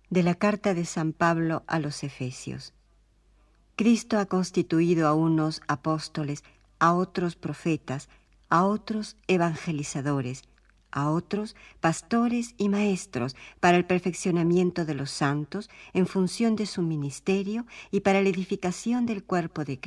De la carta de San Pablo a los Efesios. Cristo ha constituido a unos apóstoles, a otros profetas, a otros evangelizadores, a otros pastores y maestros para el perfeccionamiento de los santos en función de su ministerio y para la edificación del cuerpo de